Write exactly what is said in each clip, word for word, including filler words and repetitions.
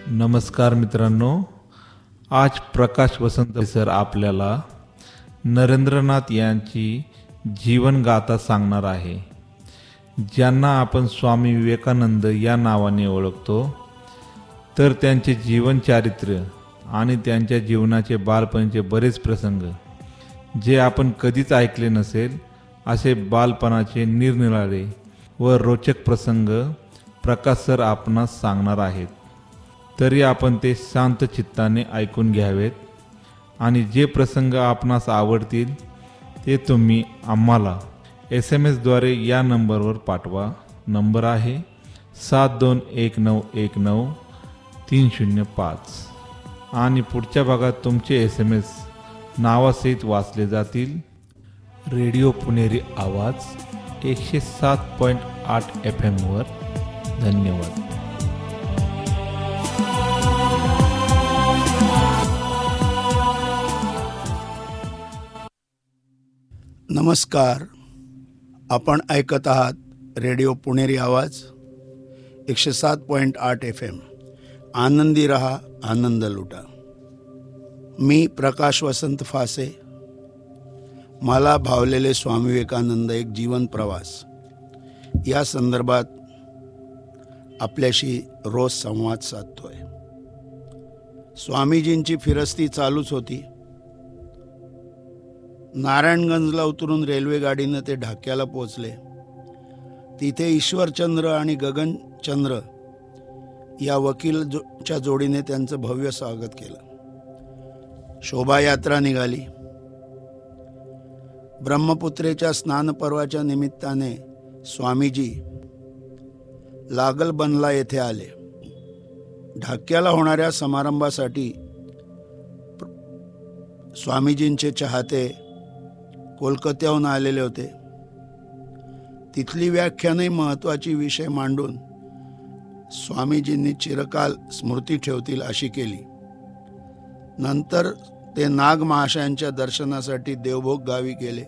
नमस्कार मित्रांनो, आज प्रकाश वसंत सर आपल्याला नरेंद्रनाथ यांची जीवनगाथा सांगणार आहे, ज्यांना आपण स्वामी विवेकानंद या नावाने ओळखतो. तर त्यांचे जीवनचारित्र्य आणि त्यांच्या जीवनाचे बालपणीचे बरेच प्रसंग जे आपण कधीच ऐकले नसेल, असे बालपणाचे निरनिराळे व रोचक प्रसंग प्रकाश सर आपणास सांगणार आहेत. तरी आपण ते शांत चित्ताने ऐकून घ्यावेत आणि जे प्रसंग आपणास आवडतील ते तुम्ही आम्हाला एस एम एसद्वारे या नंबरवर पाठवा. नंबर आहे सात दोन एक नऊ एक नऊ तीन शून्य पाच आणि पुढच्या भागात तुमचे एस एम एस नावासहित वाचले जातील. रेडिओ पुणेरी आवाज एकशे सात पॉईंट आठ एफ एमवर. धन्यवाद. नमस्कार. आपण ऐकत आहात रेडिओ पुणेरी आवाज एकशे सात पॉईंट आठ एफ एम. आनंदी रहा, आनंद लुटा. मी प्रकाश वसंत फासे. मला भावलेले स्वामी विवेकानंद एक जीवन प्रवास या संदर्भात आपल्याशी रोज संवाद साधतोय. स्वामीजींची फिरस्ती चालूच होती. नारायणगंजला उतरून रेल्वे गाडीनं ते ढाक्याला पोचले. तिथे ईश्वरचंद्र आणि गगनचंद्र या वकीलच्या जोडीने त्यांचं भव्य स्वागत केलं. शोभायात्रा निघाली. ब्रह्मपुत्रेच्या स्नानपर्वाच्या निमित्ताने स्वामीजी लागलबनला येथे आले. ढाक्याला होणाऱ्या समारंभासाठी स्वामीजींचे चाहते कोलकात्याहून आलेले होते. तिथली व्याख्यानही महत्त्वाची विषय मांडून स्वामीजींनी चिरकाल स्मृती ठेवतील अशी केली. नंतर ते नाग महाशयांच्या दर्शनासाठी देवभोग गावी गेले.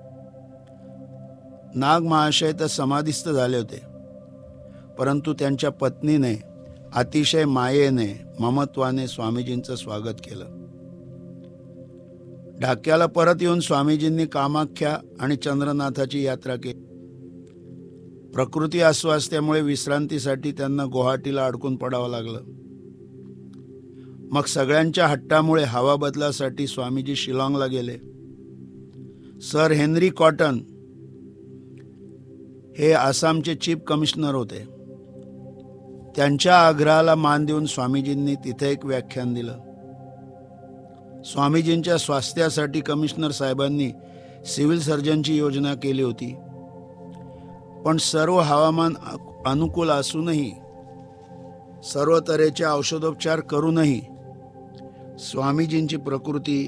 नाग महाशय तर समाधिस्थ झाले होते, परंतु त्यांच्या पत्नीने अतिशय मायेने ममत्वाने स्वामीजींचं स्वागत केलं. ढाक्याला परत येऊन स्वामीजींनी कामाख्या आणि चंद्रनाथाची यात्रा केली. प्रकृती अस्वास्थ्यामुळे विश्रांतीसाठी त्यांना गुवाहाटीला अडकून पडावं लागलं. मग सगळ्यांच्या हट्टामुळे हवा बदलासाठी स्वामीजी शिलाँगला गेले. सर हेनरी कॉटन हे आसामचे चीफ कमिशनर होते. त्यांच्या आग्रहाला मान देऊन स्वामीजींनी तिथे एक व्याख्यान दिलं. स्वामीजींच्या स्वास्थ्यासाठी कमिशनर साहेबांनी सिव्हिल सर्जनची योजना केली होती, पण सर्व हवामान अनुकूल असूनही, सर्व तऱ्हेचे औषधोपचार करूनही स्वामीजींची प्रकृती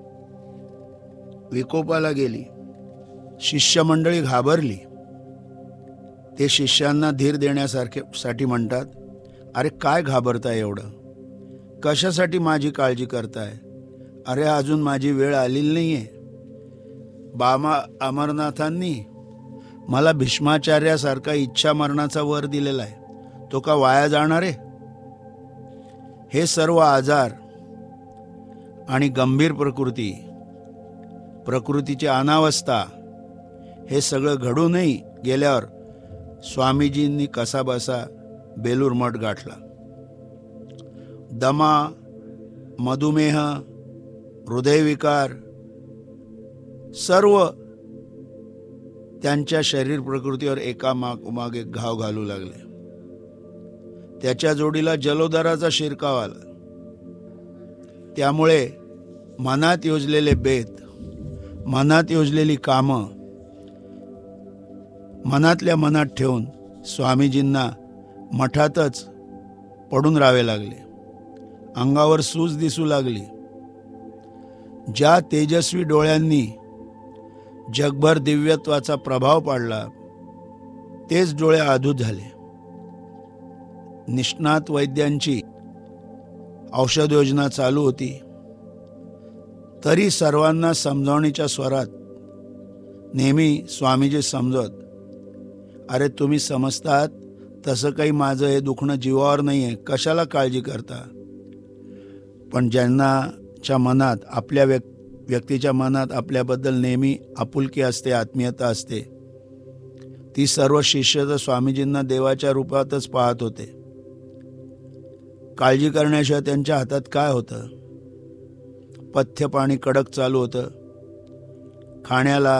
विकोपाला गेली. शिष्यमंडळी घाबरली. ते शिष्यांना धीर देण्यासारखे साठी म्हणतात, अरे काय घाबरताय एवढं? कशासाठी माझी काळजी करताय? अरे अजून माझी वेळ आलेली नाहीये. बामा अमरनाथांनी मला भीष्माचार्यासारखा इच्छा मरणाचा वर दिलेला आहे, तो का वाया जाणार आहे? हे सर्व आजार आणि गंभीर प्रकृती, प्रकृतीची अनावस्था हे सगळं घडूनही गेल्यावर स्वामीजींनी कसाबसा बेलूर मठ गाठला. दमा, मधुमेह, हृदयविकार सर्व त्यांच्या शरीर प्रकृतीवर एका मागे घाव घालू लागले. त्याच्या जोडीला जलोदराचा शिरकाव आला. त्यामुळे मनात योजलेले बेत, मनात योजलेली कामं मनातल्या मनात ठेवून स्वामीजींना मठातच पडून राहावे लागले. अंगावर सूज दिसू लागली. ज्या तेजस्वी डोळ्यांनी जगभर दिव्यत्वाचा प्रभाव पाडला, तेच डोळे अधू झाले. निष्णात वैद्यांची औषध योजना चालू होती, तरी सर्वांना समजावणीच्या स्वरात नेहमी स्वामीजी समजवत, अरे तुम्ही समजतात तसं काही माझं हे दुखणं जीवावर नाही आहे, कशाला काळजी करता. पण ज्यांनाच्या मनात आपल्या व्यक् व्यक्तीच्या मनात आपल्याबद्दल नेहमी आपुलकी असते, आत्मीयता असते, ती सर्व शिष्य तर स्वामीजींना देवाच्या रूपातच पाहत होते. काळजी करण्याशिवाय त्यांच्या हातात काय होतं. पथ्य पाणी कडक चालू होतं. खाण्याला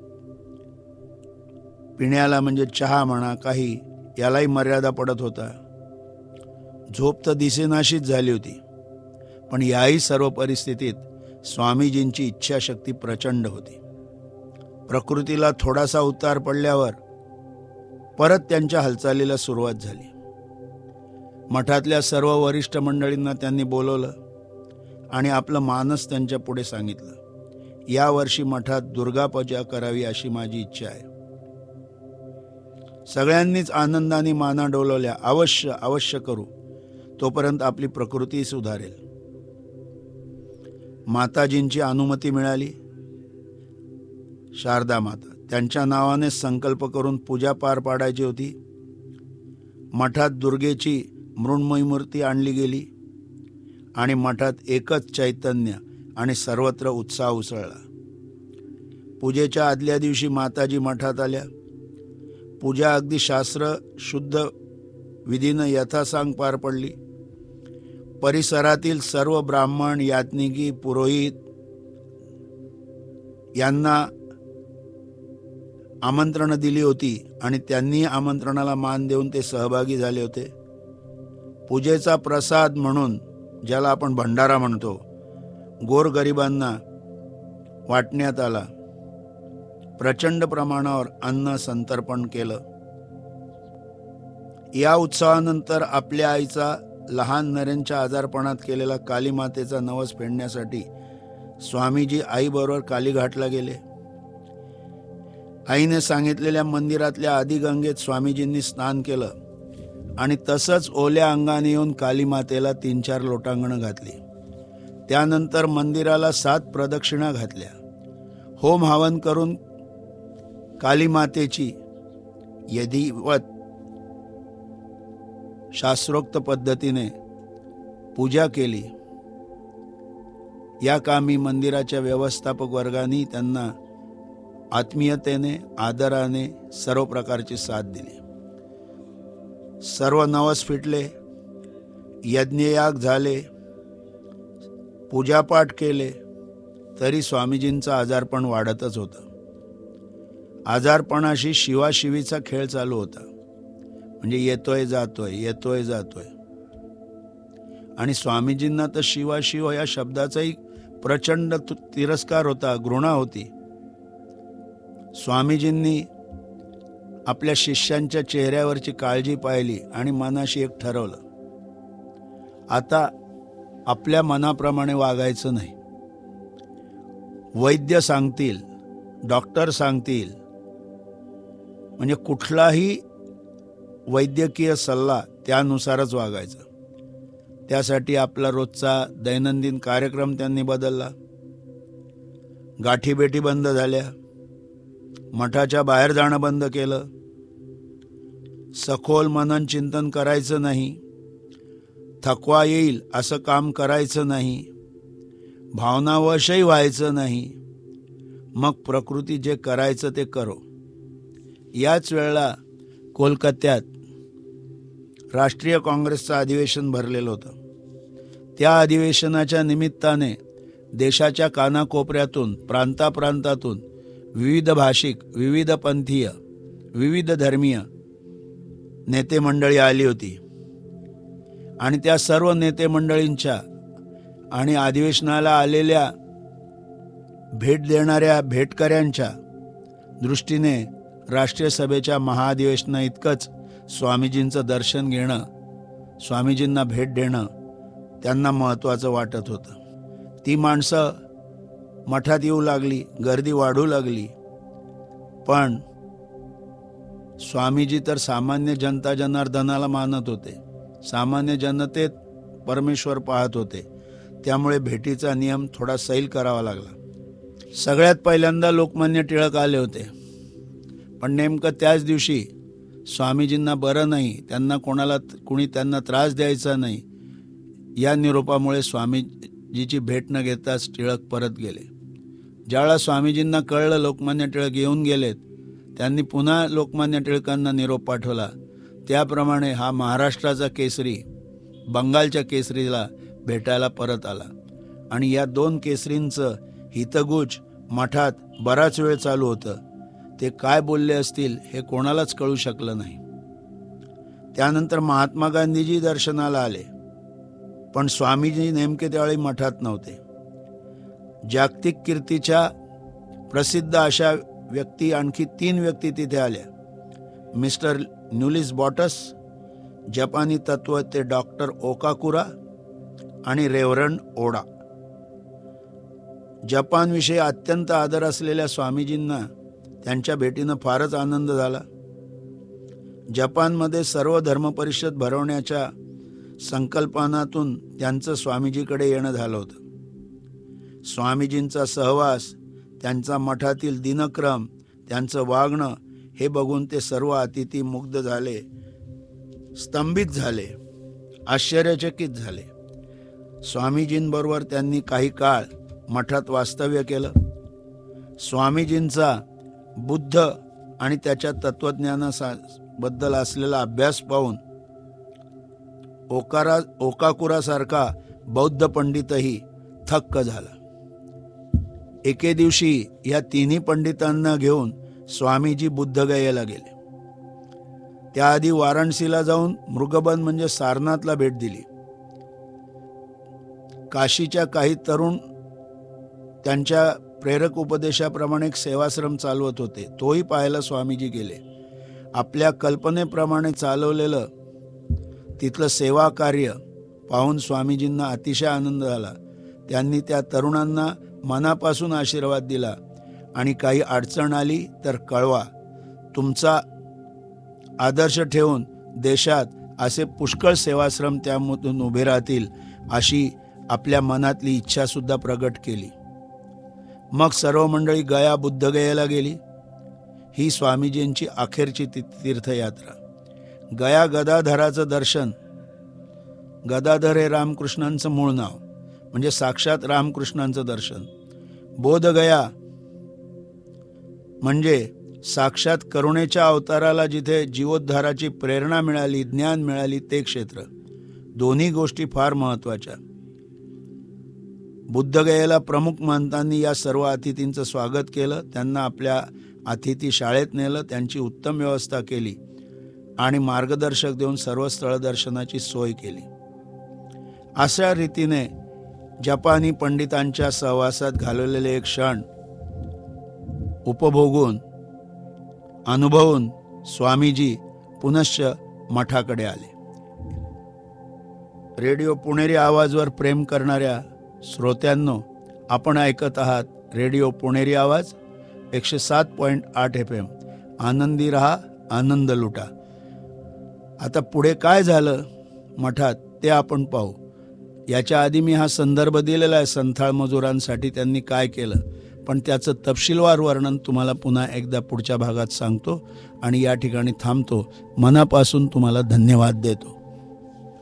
पिण्याला म्हणजे चहा म्हणा काही यालाही मर्यादा पडत होता. झोप तर दिसेनाशीच झाली होती. पण याही सर्व परिस्थितीत स्वामीजींची इच्छाशक्ती प्रचंड होती. प्रकृतीला थोडासा उतार पडल्यावर परत त्यांच्या हालचालीला सुरुवात झाली. मठातल्या सर्व वरिष्ठ मंडळींना त्यांनी बोलवलं आणि आपलं मानस त्यांच्या पुढे सांगितलं. यावर्षी मठात दुर्गा पूजा करावी अशी माझी इच्छा आहे. सगळ्यांनीच आनंदाने माना डोलवल्या. अवश्य अवश्य करू, तोपर्यंत आपली प्रकृती सुधारेल. माताजींची अनुमती मिळाली. शारदा माता त्यांच्या नावाने संकल्प करून पूजा पार पाडायची होती. मठात दुर्गेची मृण्मयी मूर्ती आणली गेली आणि मठात एकच चैतन्य आणि सर्वत्र उत्साह उसळला. पूजेच्या आदल्या दिवशी माताजी मठात आल्या. पूजा अगदी शास्त्र शुद्ध विधीनं यथासांग पार पडली. परिसरातील सर्व ब्राह्मण, याज्ञिकी, पुरोहित यांना आमंत्रण दिली होती आणि त्यांनी आमंत्रणाला मान देऊन ते सहभागी झाले होते. पूजेचा प्रसाद म्हणून, ज्याला आपण भंडारा म्हणतो, गोरगरिबांना वाटण्यात आला. प्रचंड प्रमाणावर अन्न संतर्पण केलं. या उत्सवानंतर आपल्या आईचा लहान नरेंच्या आजारपणात केलेला कालीमातेचा नवस फेडण्यासाठी स्वामीजी आईबरोबर कालीघाटला गेले. आईने सांगितलेल्या मंदिरातल्या आदिगंगेत स्वामीजींनी स्नान केलं आणि तसंच ओल्या अंगाने येऊन कालीमातेला तीन चार लोटांगणं घातली. त्यानंतर मंदिराला सात प्रदक्षिणा घातल्या. होम हवन करून कालीमातेची यदिवत शास्त्रोक्त पद्धतीने पूजा केली. या कामी मंदिराच्या व्यवस्थापक वर्गाने त्यांना आत्मीयतेने, आदराने सर्व प्रकारची साथ दिली. सर्व नवस फिटले, यज्ञयाग झाले, पूजापाठ केले, तरी स्वामीजींचं आजारपण वाढतच होतं. आजारपणाशी शिवाशिवीचा खेळ चालू होता. म्हणजे येतोय जातोय, येतोय जातोय. आणि स्वामीजींना तर शिवाशिव या शब्दाचाही प्रचंड तिरस्कार होता, घृणा होती. स्वामीजींनी आपल्या शिष्यांच्या चेहऱ्यावरची काळजी पाहिली आणि मनाशी एक ठरवलं, आता आपल्या मनाप्रमाणे वागायचं नाही. वैद्य सांगतील, डॉक्टर सांगतील, म्हणजे कुठलाही वैद्यकीय सल्ला त्यानुसारच वागायचं. त्यासाठी आपला रोजचा दैनंदिन कार्यक्रम त्यांनी बदलला. गाठीबेटी बंद झाल्या. मठाच्या बाहेर जाणं बंद केलं. सखोल मनन चिंतन करायचं नाही. थकवा येईल असं काम करायचं नाही. भावनावशही व्हायचं नाही. मग प्रकृती जे करायचं ते करो. याच वेळेला कोलकात्यात राष्ट्रीय काँग्रेसचं अधिवेशन भरलेलं होतं. त्या अधिवेशनाच्या निमित्ताने देशाच्या कानाकोपऱ्यातून, प्रांताप्रांतातून विविध भाषिक, विविध पंथीय, विविध धर्मीय नेते मंडळी आली होती. आणि त्या सर्व नेते मंडळींच्या आणि अधिवेशनाला आलेल्या भेट देणाऱ्या भेटकऱ्यांच्या दृष्टीने राष्ट्रीय सभेच्या महाअधिवेशना इतकंच स्वामीजींचं दर्शन घेणं, स्वामीजींना भेट देणं त्यांना महत्त्वाचं वाटत होतं. ती माणसं मठात येऊ लागली, गर्दी वाढू लागली. पण स्वामीजी तर सामान्य जनता जनार्दनाला मानत होते. सामान्य जनतेत परमेश्वर पाहत होते. त्यामुळे भेटीचा नियम थोडा सैल करावा लागला. सगळ्यात पहिल्यांदा लोकमान्य टिळक आले होते. पण नेमकं त्याच दिवशी स्वामीजींना बरं नाही, त्यांना कोणाला कुणी त्यांना त्रास द्यायचा नाही, या निरोपामुळे स्वामीजीची भेट न घेताच टिळक परत गेले. ज्यावेळेला स्वामीजींना कळलं लोकमान्य टिळक येऊन गेलेत, त्यांनी पुन्हा लोकमान्य टिळकांना निरोप पाठवला. त्याप्रमाणे हा महाराष्ट्राचा केसरी बंगालच्या केसरीला भेटायला परत आला आणि या दोन केसरींचं हितगुज मठात बराच वेळ चालू होतं. ते काय बोलले असतील हे कोणालाच कळू शकलं नाही. त्यानंतर महात्मा गांधीजी दर्शनाला आले, पण स्वामीजी नेमके त्यावेळी मठात नव्हते. जागतिक कीर्तीच्या प्रसिद्ध अशा व्यक्ती आणखी तीन व्यक्ती तिथे आल्या. मिस्टर न्यूलिस बॉटस, जपानी तत्वज्ञ डॉक्टर ओकाकुरा आणि रेव्हरंड ओडा. जपानविषयी अत्यंत आदर असलेल्या स्वामीजींना त्यांच्या भेटीनं फारच आनंद झाला. जपानमध्ये सर्व धर्मपरिषद भरवण्याच्या संकल्पनातून त्यांचं स्वामीजीकडे येणं झालं होतं. स्वामीजींचा सहवास, त्यांचा मठातील दिनक्रम, त्यांचं वागणं हे बघून ते सर्व अतिथी मुग्ध झाले, स्तंभित झाले, आश्चर्यचकित झाले. स्वामीजींबरोबर त्यांनी काही काळ मठात वास्तव्य केलं. स्वामीजींचा बुद्ध आणि त्याच्या तत्वज्ञानाबद्दल असलेला अभ्यास पाहून ओकारा ओकाकुरासारखा बौद्ध पंडितही थक्क झाला. एके दिवशी या तिन्ही पंडितांना घेऊन स्वामीजी बुद्धगयेला गेले. त्याआधी वाराणसीला जाऊन मृगबन म्हणजे सारनाथला भेट दिली. काशीच्या काही तरुण त्यांच्या प्रेरक उपदेशाप्रमाणे एक सेवाश्रम चालवत होते, तोही पाहायला स्वामीजी गेले. आपल्या कल्पनेप्रमाणे चालवलेलं तिथलं सेवा कार्य पाहून स्वामीजींना अतिशय आनंद झाला. त्यांनी त्या तरुणांना मनापासून आशीर्वाद दिला आणि काही अडचण आली तर कळवा, तुमचा आदर्श ठेवून देशात असे पुष्कळ सेवाश्रम त्यामधून उभे राहतील अशी आपल्या मनातली इच्छासुद्धा प्रगट केली. मग सर्व मंडळी गया बुद्धगयेला गेली. ही स्वामीजींची अखेरची तीर्थयात्रा. गया गदाधराचं दर्शन. गदाधर हे रामकृष्णांचं मूळ नाव, म्हणजे साक्षात रामकृष्णांचं दर्शन. बोधगया म्हणजे साक्षात करुणेच्या अवताराला जिथे जीवोद्धाराची प्रेरणा मिळाली, ज्ञान मिळाली, ते क्षेत्र. दोन्ही गोष्टी फार महत्त्वाच्या. बुद्धगयेला प्रमुख महंतांनी या सर्व अतिथींचं स्वागत केलं. त्यांना आपल्या अतिथी शाळेत नेलं, त्यांची उत्तम व्यवस्था केली आणि मार्गदर्शक देऊन सर्व स्थळ दर्शनाची सोय केली. अशा रीतीने जपानी पंडितांच्या सहवासात घालवलेले एक क्षण उपभोगून अनुभवून स्वामीजी पुनश्च मठाकडे आले. रेडिओ पुणेरी आवाजवर प्रेम करणाऱ्या श्रोत्यांनो, आपण ऐकत आहात रेडिओ पुणेरी आवाज एकशे सात पॉईंट आठ एफ एम. आनंदी रहा, आनंद लुटा. आता पुढे काय झालं मठात ते आपण पाहू. याच्या आधी मी हा संदर्भ दिलेला आहे संथाळ मजुरांसाठी त्यांनी काय केलं, पण त्याचं तपशीलवार वर्णन तुम्हाला पुन्हा एकदा पुढच्या भागात सांगतो आणि या ठिकाणी थांबतो. मनापासून तुम्हाला धन्यवाद देतो.